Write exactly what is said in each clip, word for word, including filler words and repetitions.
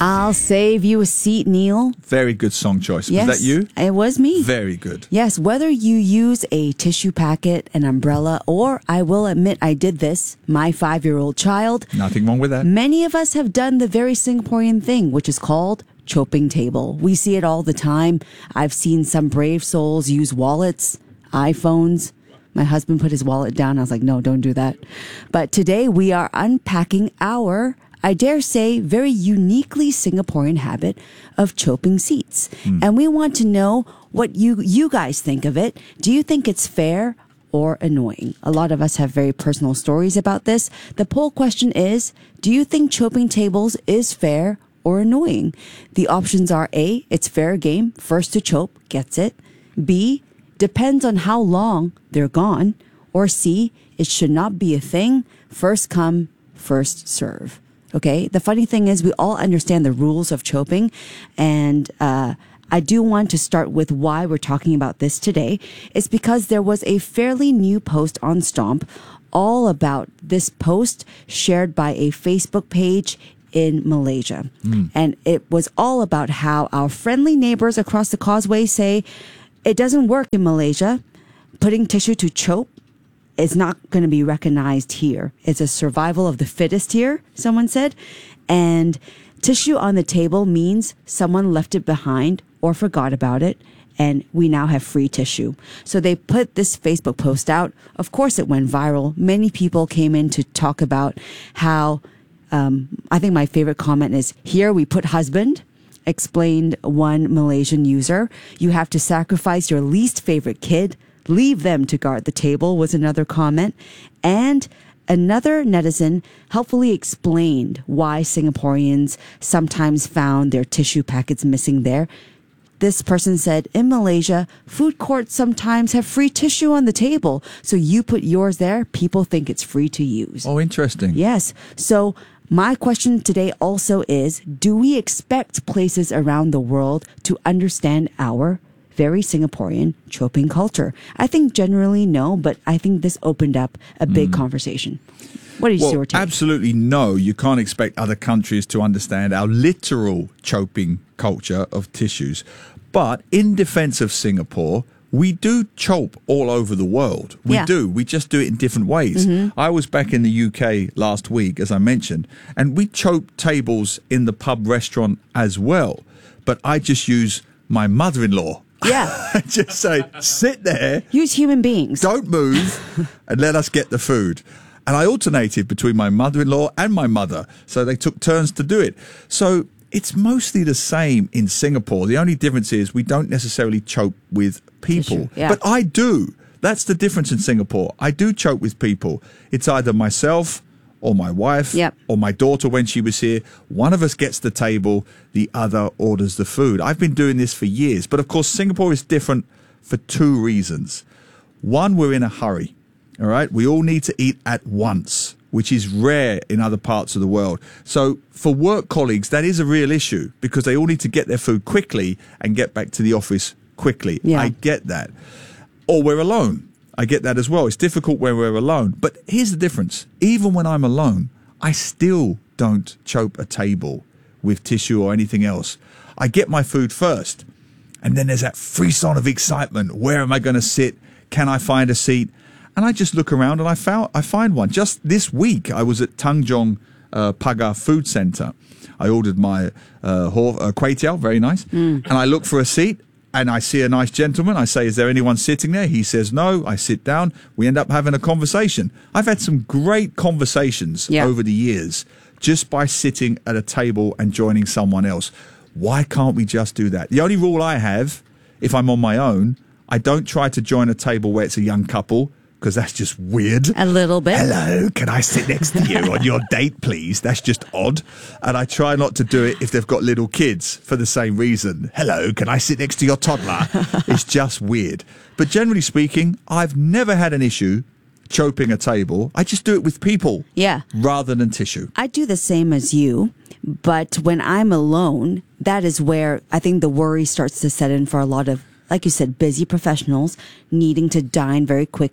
I'll save you a seat, Neil. Very good song choice. Yes, Was that you? It was me. Very good. Yes, whether you use a tissue packet, an umbrella, or I will admit I did this, my five-year-old child. Nothing wrong with that. Many of us have done the very Singaporean thing, which is called choping table. We see it all the time. I've seen some brave souls use wallets, iPhones. My husband put his wallet down. I was like, no, don't do that. But today we are unpacking our, I dare say, very uniquely Singaporean habit of choping seats. Mm. And we want to know what you, you guys think of it. Do you think it's fair or annoying? A lot of us have very personal stories about this. The poll question is, do you think choping tables is fair or annoying? The options are A, it's fair game, first to chope gets it. B, depends on how long they're gone. Or C, it should not be a thing, first come, first serve. Okay, the funny thing is we all understand the rules of choping, and uh, I do want to start with why we're talking about this today. It's because there was a fairly new post on Stomp all about this post shared by a Facebook page in Malaysia. Mm. And it was all about how our friendly neighbors across the causeway say it doesn't work in Malaysia. Putting tissue to chope is not going to be recognized here. It's a survival of the fittest here, someone said. And tissue on the table means someone left it behind or forgot about it, and we now have free tissue. So they put this Facebook post out. Of course, it went viral. Many people came in to talk about how, um, I think my favorite comment is, here we put husband, explained one Malaysian user. You have to sacrifice your least favorite kid. Leave them to guard the table was another comment. And another netizen helpfully explained why Singaporeans sometimes found their tissue packets missing there. This person said, in Malaysia, food courts sometimes have free tissue on the table. So you put yours there, people think it's free to use. Oh, interesting. Yes. So my question today also is, do we expect places around the world to understand our very Singaporean choping culture? I think generally no, but I think this opened up a big mm. conversation. What is well, your take? Absolutely no. You can't expect other countries to understand our literal choping culture of tissues. But in defense of Singapore, we do chope all over the world. We yeah. do. We just do it in different ways. Mm-hmm. I was back in the U K last week, as I mentioned, and we chope tables in the pub restaurant as well. But I just use my mother-in-law. Yeah. I just say, sit there. Use human beings. Don't move and let us get the food. And I alternated between my mother-in-law and my mother. So they took turns to do it. So it's mostly the same in Singapore. The only difference is we don't necessarily choke with people. Yeah. But I do. That's the difference in Singapore. I do choke with people. It's either myself or my wife yep. or my daughter when she was here. One of us gets the table, the other orders the food. I've been doing this for years. But of course, Singapore is different for two reasons. One, we're in a hurry. All right. We all need to eat at once, which is rare in other parts of the world. So for work colleagues, that is a real issue because they all need to get their food quickly and get back to the office quickly. Yeah. I get that. Or we're alone. I get that as well. It's difficult when we're alone. But here's the difference. Even when I'm alone, I still don't chope a table with tissue or anything else. I get my food first. And then there's that frisson of excitement. Where am I going to sit? Can I find a seat? And I just look around and I found I find one. Just this week, I was at Tanjong uh, Pagar Food Centre. I ordered my uh, hor- uh, kway teow, very nice. Mm. And I look for a seat. And I see a nice gentleman. I say, is there anyone sitting there? He says, no. I sit down. We end up having a conversation. I've had some great conversations yeah. over the years just by sitting at a table and joining someone else. Why can't we just do that? The only rule I have, if I'm on my own, I don't try to join a table where it's a young couple, because that's just weird. A little bit. Hello, can I sit next to you on your date, please? That's just odd. And I try not to do it if they've got little kids for the same reason. Hello, can I sit next to your toddler? It's just weird. But generally speaking, I've never had an issue choping a table. I just do it with people. Yeah. Rather than tissue. I do the same as you. But when I'm alone, that is where I think the worry starts to set in for a lot of, like you said, busy professionals needing to dine very quickly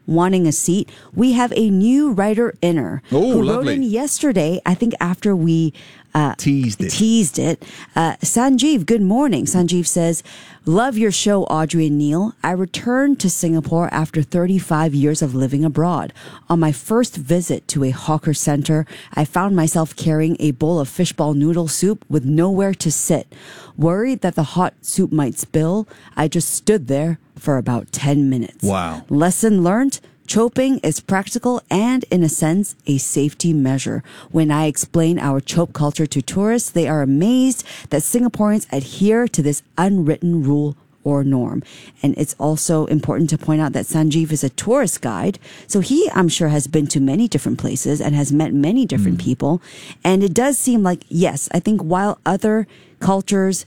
wanting a seat, we have a new writer inner Oh, who lovely. wrote in yesterday, I think after we uh, Teased it. Teased it. Uh, Sanjeev, good morning. Sanjeev says, love your show, Audrey and Neil. I returned to Singapore after thirty-five years of living abroad. On my first visit to a hawker center, I found myself carrying a bowl of fishball noodle soup with nowhere to sit. Worried that the hot soup might spill, I just stood there for about ten minutes. Wow. Lesson learned. Choping is practical and, in a sense, a safety measure. When I explain our chope culture to tourists, they are amazed that Singaporeans adhere to this unwritten rule or norm. And it's also important to point out that Sanjeev is a tourist guide. So he, I'm sure, has been to many different places and has met many different mm. people. And it does seem like, yes, I think while other cultures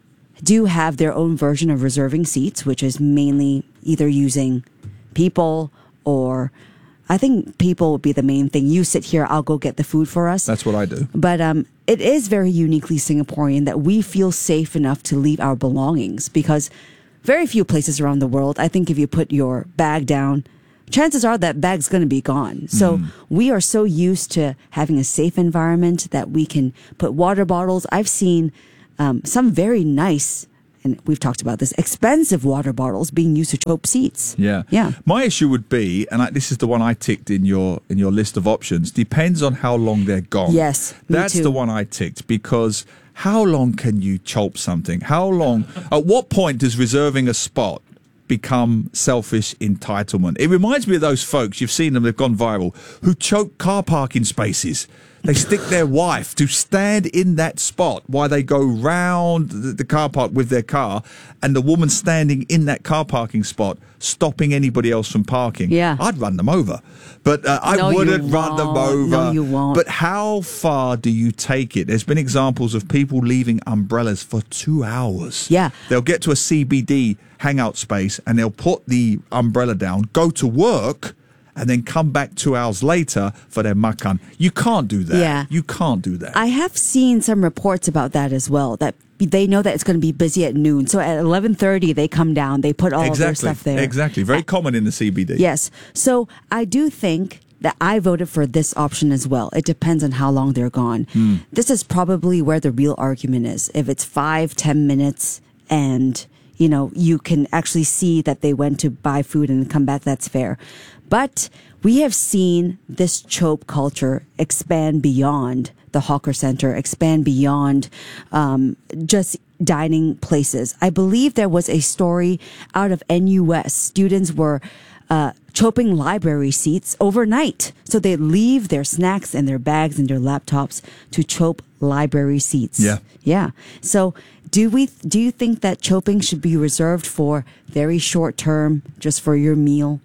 do have their own version of reserving seats, which is mainly either using people or I think people would be the main thing. You sit here, I'll go get the food for us. That's what I do. But um, it is very uniquely Singaporean that we feel safe enough to leave our belongings because very few places around the world, I think if you put your bag down, chances are that bag's going to be gone. So mm. we are so used to having a safe environment that we can put water bottles. I've seen um, some very nice, and we've talked about this, expensive water bottles being used to chope seats. Yeah. Yeah. My issue would be, and I, this is the one I ticked in your in your list of options, depends on how long they're gone. Yes, me That's too. the one I ticked because how long can you chope something? How long, at what point does reserving a spot become selfish entitlement? It reminds me of those folks, you've seen them, they've gone viral, who choke car parking spaces. They stick their wife to stand in that spot while they go round the, the car park with their car, and the woman standing in that car parking spot, stopping anybody else from parking. Yeah. I'd run them over. But uh, I No, you wouldn't run them won't. over. No, you won't. But how far do you take it? There's been examples of people leaving umbrellas for two hours. Yeah. They'll get to a C B D hangout space and they'll put the umbrella down, go to work, and then come back two hours later for their makan. You can't do that. Yeah. You can't do that. I have seen some reports about that as well, that they know that it's going to be busy at noon. So at eleven thirty, they come down, they put all exactly. of their stuff there. Exactly. Very common in the C B D. Yes. So I do think that I voted for this option as well. It depends on how long they're gone. Mm. This is probably where the real argument is. If it's five, ten minutes and, you know, you can actually see that they went to buy food and come back, that's fair. But we have seen this chope culture expand beyond the hawker center, expand beyond um, just dining places. I believe there was a story out of N U S. Students were uh, choping library seats overnight. So they leave their snacks and their bags and their laptops to chope library seats. Yeah. Yeah. So do we, do you think that choping should be reserved for very short term, just for your meal?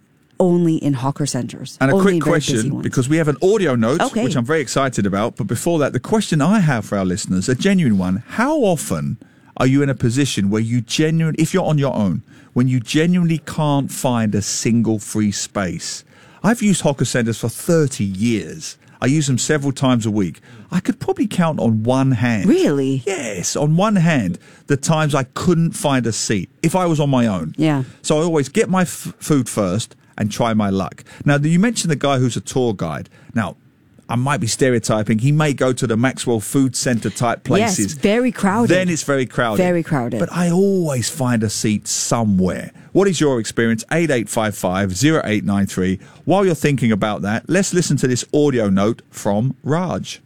Only in hawker centers. And a Only quick in very busy question, ones. because we have an audio note, Okay. which I'm very excited about. But before that, the question I have for our listeners, a genuine one. How often are you in a position where you genuinely, if you're on your own, when you genuinely can't find a single free space? I've used hawker centers for thirty years. I use them several times a week. I could probably count on one hand. Really? Yes, on one hand, the times I couldn't find a seat if I was on my own. Yeah. So I always get my f- food first and try my luck. Now, you mentioned the guy who's a tour guide. Now, I might be stereotyping. He may go to the Maxwell Food Center type places. Yes, very crowded. Then it's very crowded. Very crowded. But I always find a seat somewhere. What is your experience? eight eight five five, zero eight nine three. While you're thinking about that, let's listen to this audio note from Raj.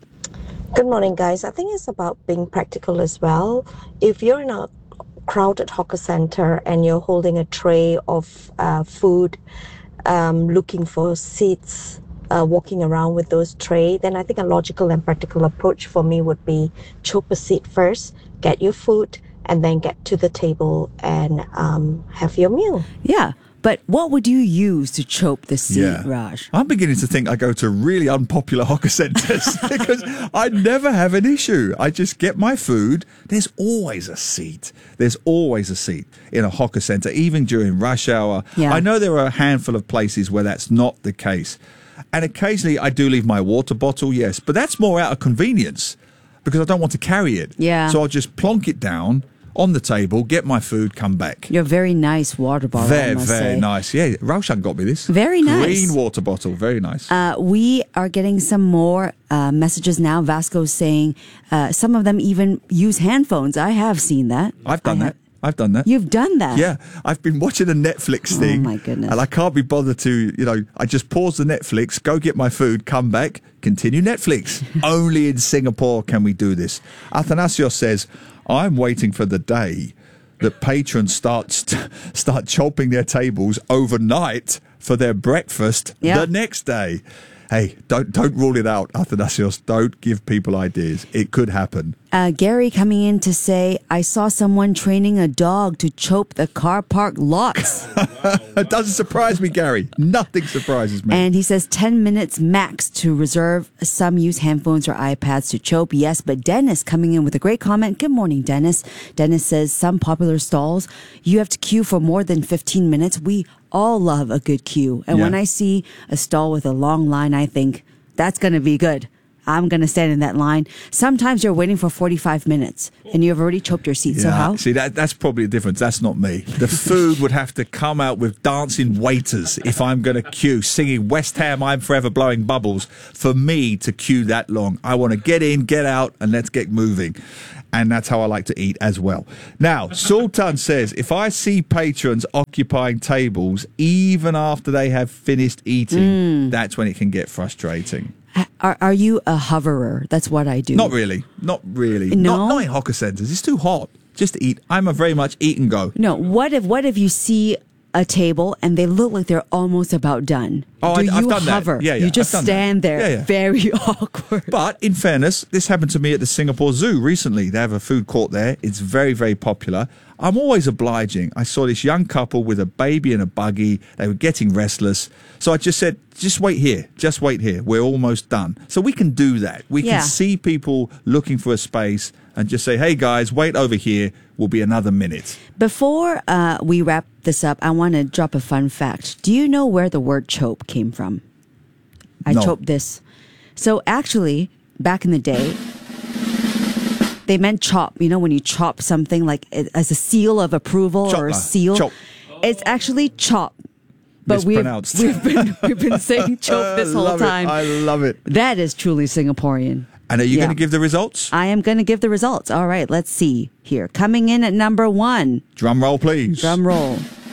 Good morning, guys. I think it's about being practical as well. If you're in a crowded hawker center and you're holding a tray of uh, food, um, looking for seats, uh, walking around with those tray, then I think a logical and practical approach for me would be chope a seat first, get your food, and then get to the table and um, have your meal. Yeah. But what would you use to chope the seat, Raj? I'm beginning to think I go to really unpopular hawker centres because I never have an issue. I just get my food. There's always a seat. There's always a seat in a hawker centre, even during rush hour. Yeah. I know there are a handful of places where that's not the case. And occasionally I do leave my water bottle, yes, but that's more out of convenience because I don't want to carry it. Yeah. So I'll just plonk it down on the table, get my food, come back. Your very nice water bottle, Very, I must very say. nice. Yeah, Raushan got me this. Very nice. Green water bottle, very nice. Uh, we are getting some more uh, messages now. Vasco's saying uh, some of them even use hand phones. I have seen that. I've done I that. have- I've done that. You've done that? Yeah, I've been watching a Netflix Oh, thing. my goodness. And I can't be bothered to, you know, I just pause the Netflix, go get my food, come back, continue Netflix. Only in Singapore can we do this. Athanasios says, I'm waiting for the day that patrons start start chopping their tables overnight for their breakfast Yeah. the next day. Hey, don't don't rule it out, Athanasios. Don't give people ideas. It could happen. Uh, Gary coming in to say, I saw someone training a dog to chope the car park lots. It doesn't surprise me, Gary. Nothing surprises me. And he says ten minutes max to reserve. Some use handphones or iPads to chope. Yes, but Dennis coming in with a great comment. Good morning, Dennis. Dennis says some popular stalls, you have to queue for more than fifteen minutes. We all love a good queue. And Yeah. when I see a stall with a long line, I think that's going to be good. I'm going to stand in that line. Sometimes you're waiting for forty-five minutes and you've already choped your seat. So how? See, that that's probably the difference. That's not me. The food would have to come out with dancing waiters if I'm going to queue, singing West Ham, I'm Forever Blowing Bubbles, for me to queue that long. I want to get in, get out, and let's get moving. And that's how I like to eat as well. Now, Sultan says, if I see patrons occupying tables even after they have finished eating, Mm. that's when it can get frustrating. Are, are you a hoverer? That's what I do. Not really. Not really. No? Not, not in hawker centres. It's too hot. Just to eat. I'm a very much eat and go. No. What if what if you see a table and they look like they're almost about done? Oh, do I- you I've done that. hover? Yeah, yeah, You just I've done that. stand there, Yeah, yeah. very awkward. But in fairness, this happened to me at the Singapore Zoo recently. They have a food court there. It's very, very popular. I'm always obliging. I saw this young couple with a baby in a buggy. They were getting restless. So I just said, just wait here. Just wait here. We're almost done. So we can do that. We Yeah. can see people looking for a space and just say, hey guys, wait over here. Will be another minute. Before uh, we wrap this up, I want to drop a fun fact. Do you know where the word chope came from? I No. chope this. So actually, back in the day, they meant chop. You know, when you chop something like it- as a seal of approval or a Chop, uh, seal. chop. It's actually chop. But we've, Mispronounced. we've been we've been saying chope this whole love time. It. I love it. That is truly Singaporean. And are you Yeah. going to give the results? I am going to give the results. All right, let's see here. Coming in at number one. Drum roll, please. Drum roll.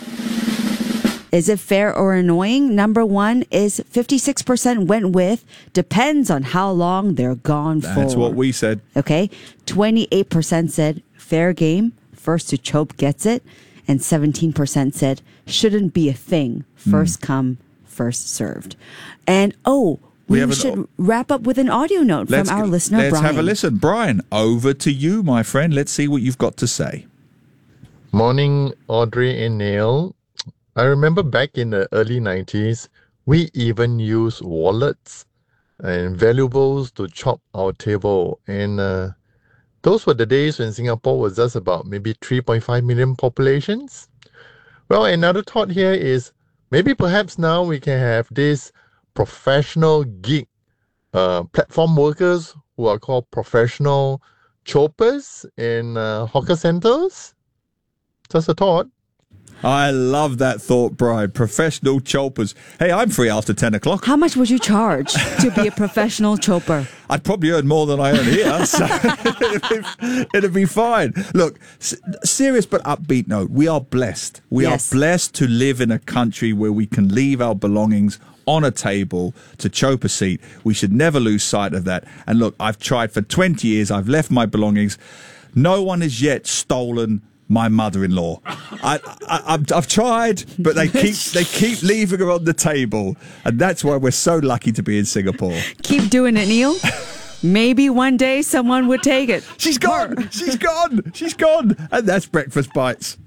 Is it fair or annoying? Number one is fifty-six percent went with depends on how long they're gone for. That's what we said. Okay. twenty-eight percent said fair game. First to chope gets it. And seventeen percent said shouldn't be a thing. First come, first served. And oh, We we, have an- should wrap up with an audio note from our listener, let's Brian. have a listen. Brian, over to you, my friend. Let's see what you've got to say. Morning, Audrey and Neil. I remember back in the early nineties, we even used wallets and valuables to chop our table. And uh, those were the days when Singapore was just about maybe three point five million populations. Well, another thought here is maybe perhaps now we can have this professional gig uh, platform workers who are called professional choppers in uh, hawker centers. Just a thought. I love that thought, Brian. Professional choppers. Hey, I'm free after ten o'clock. How much would you charge to be a professional chopper? I'd probably earn more than I earn here, so it'd, be, it'd be fine. Look, s- serious but upbeat note. We are blessed. We Yes. are blessed to live in a country where we can leave our belongings on a table to chop a seat. We should never lose sight of that. And look, I've tried for twenty years. I've left my belongings. No one has yet stolen my mother-in-law. I, I, I've, I've tried, but they keep they keep leaving her on the table, and that's why we're so lucky to be in Singapore. Keep doing it, Neil. Maybe one day someone would take it. She's gone. She's gone. She's gone. And that's Breakfast Bites.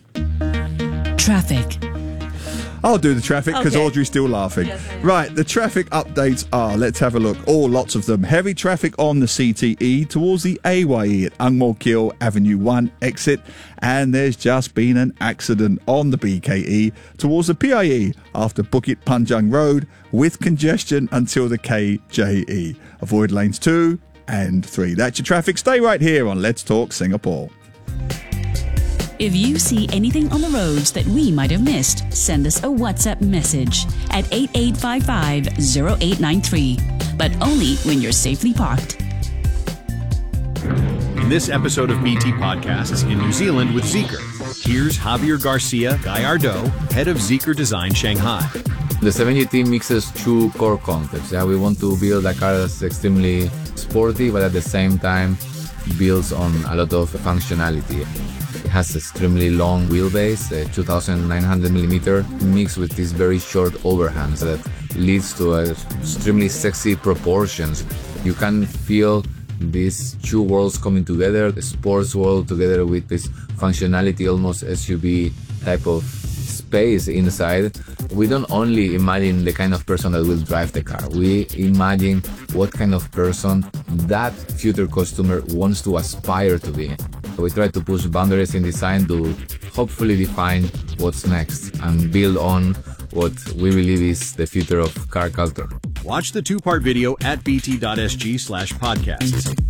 Traffic. I'll do the traffic because Okay. Audrey's still laughing. Right, the traffic updates are, let's have a look. Oh, lots of them. Heavy traffic on the C T E towards the A Y E at Ang Mo Kio Avenue one exit. And there's just been an accident on the B K E towards the P I E after Bukit Panjang Road with congestion until the K J E. Avoid lanes two and three. That's your traffic. Stay right here on Let's Talk Singapore. If you see anything on the roads that we might have missed, send us a WhatsApp message at eight eight five five zero eight nine three, but only when you're safely parked. In this episode of B T Podcasts in New Zealand with Zeekr, here's Javier Garcia Gallardo, head of Zeekr Design Shanghai. The seven G T mixes two core concepts. Yeah, we want to build a car that's extremely sporty, but at the same time builds on a lot of functionality. It has extremely long wheelbase, uh, two thousand nine hundred millimeter, mixed with these very short overhangs that leads to uh, extremely sexy proportions. You can feel these two worlds coming together, the sports world together with this functionality, almost S U V type of space inside. We don't only imagine the kind of person that will drive the car. We imagine what kind of person that future customer wants to aspire to be. We try to push boundaries in design to hopefully define what's next and build on what we believe is the future of car culture. Watch the two-part video at bt.sg slash podcasts.